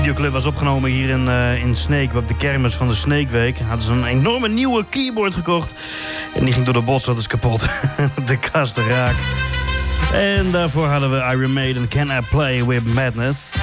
videoclip was opgenomen hier in Sneek, op de kermis van de Sneekweek. Hadden ze een enorme nieuwe keyboard gekocht. En die ging door de bossen, dat is kapot. De kast raak. En daarvoor hadden we Iron Maiden, Can I Play With Madness.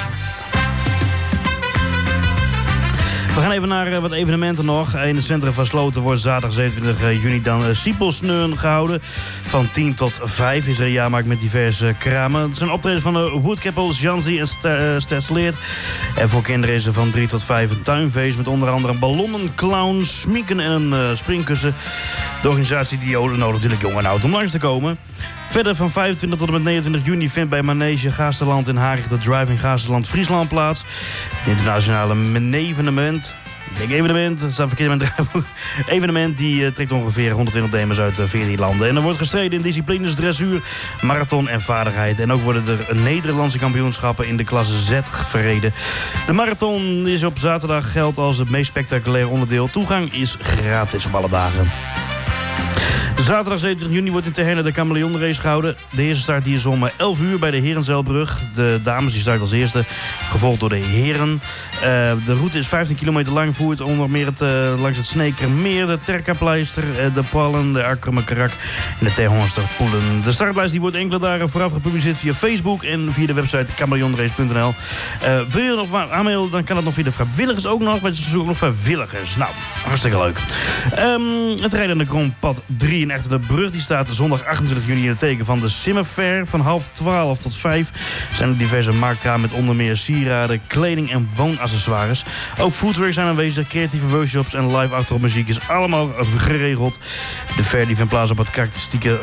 We gaan even naar wat evenementen nog. In het centrum van Sloten wordt zaterdag 27 juni dan Siepelsneun gehouden. Van 10 tot 5 is er een jaarmarkt met diverse kramen. Het zijn optredens van de Woodkeppels, Janzi en Stesleert. En voor kinderen is er van 3 tot 5 een tuinfeest met onder andere ballonnen, clowns, sminken en een springkussen. De organisatie die nodigt natuurlijk jong en oud om langs te komen. Verder van 25 tot en met 29 juni vindt bij Manege Gaasterland in Harig de Driving Gaasterland Friesland plaats. Het internationale evenement. Het staat verkeerd in mijn draaiboek. Evenement die trekt ongeveer 120 deelnemers uit 14 landen. En er wordt gestreden in disciplines dressuur, marathon en vaardigheid. En ook worden er Nederlandse kampioenschappen in de klasse Z verreden. De marathon is op zaterdag, geldt als het meest spectaculaire onderdeel. Toegang is gratis op alle dagen. Zaterdag 27 juni wordt in Terhenne de Chameleon race gehouden. De eerste start die is om 11 uur bij de Herenzeilbrug. De dames die starten als eerste, gevolgd door de heren. De route is 15 kilometer lang, voert onder meer langs het Sneekermeer, de Terkapleister, de Pallen, de Arkrumme-Karak en de Terhorsterpoelen. De startlijst die wordt enkele dagen vooraf gepubliceerd via Facebook en via de website chameleonrace.nl. Wil je nog aanmelden, dan kan dat nog via de vrijwilligers ook nog, want ze zoeken nog vrijwilligers. Nou, hartstikke leuk. Het rijden aan de Kronpad 3 in Echter de Brug, die staat zondag 28 juni in het teken van de Simmerfair. Van 11:30 tot 5 zijn er diverse marktkramen met onder meer sieraden, kleding en woonaccessoires. Ook foodtrucks zijn aanwezig, creatieve workshops en live achtergrondmuziek is allemaal geregeld. De fair die vindt plaats op het karakteristieke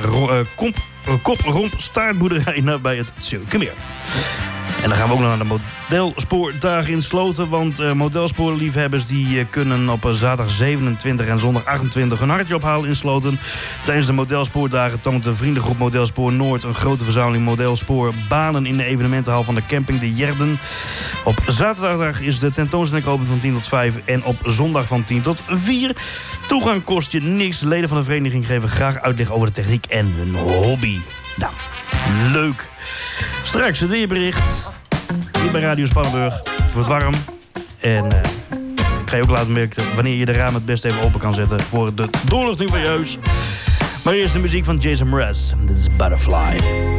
kop-romp-staartboerderij nabij het Silkemeer. En dan gaan we ook nog naar de modelspoordagen in Sloten. Want modelspoorliefhebbers die kunnen op zaterdag 27 en zondag 28 een hartje ophalen in Sloten. Tijdens de modelspoordagen toont de vriendengroep Modelspoor Noord een grote verzameling modelspoorbanen in de evenementenhal van de camping De Jerden. Op zaterdag is de tentoonstelling open van 10 tot 5 en op zondag van 10 tot 4. Toegang kost je niks. Leden van de vereniging geven graag uitleg over de techniek en hun hobby. Nou, leuk. Straks het weerbericht hier bij Radio Spannenburg. Het wordt warm. En ik ga je ook laten merken wanneer je de ramen het best even open kan zetten voor de doorluchting van je huis. Maar eerst de muziek van Jason Mraz. Dit is Butterfly.